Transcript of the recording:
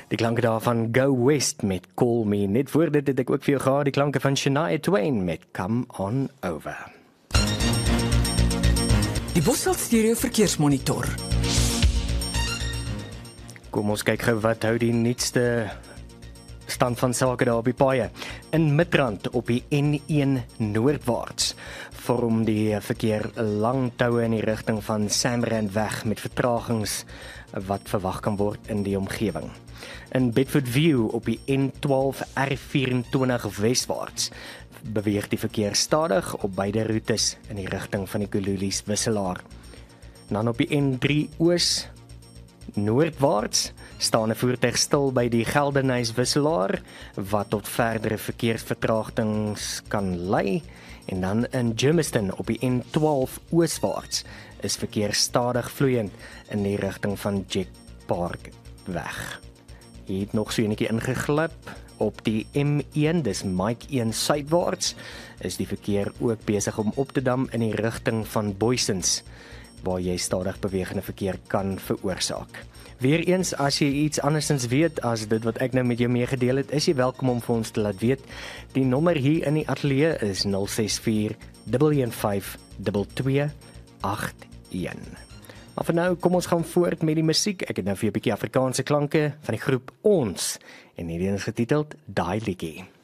Die klanke daar van Go West met Call Me. Net voor dit het ek ook vir jou gehad die klanke van Shania Twain met Come On Over. Die Bosveld Stereo Verkeersmonitor. Kom ons kyk gou wat hou die nuutste stand van sake daar op die paaie. In Midrand op die N1 noordwaarts vorm die verkeer lang toue in die rigting van Samrandweg met vertragings wat verwag kan word in die omgewing. In Bedfordview op die N12 R24 westwaarts beweeg die verkeer stadig op beide roetes in die rigting van die Kululies wisselaar. Dan op die N3 oos noordwaarts staan 'n voertuig stil by die Geldenhuys wisselaar wat tot verdere verkeersvertragings kan lei. En dan in Germiston op die N12 ooswaarts is verkeer stadig vloeiend in die rigting van Jack Park weg. Hier het nog so 'n netjie ingeglip op die M1, dis Mike 1 suidwaarts, is die verkeer ook besig om op te dam in die rigting van Boysens, waar jy stadig bewegende verkeer kan veroorsaak. Weereens, as jy iets andersins weet as dit wat ek nou met jou meegedeel het, is jy welkom om vir ons te laat weet. Die nommer hier in die ateljee is 064 115 2281. Maar vir nou, kom ons gaan voort met die musiek. Ek het nou vir 'n bietjie Afrikaanse klanke van die groep Ons, en hierdie is getiteld Daai Liedjie.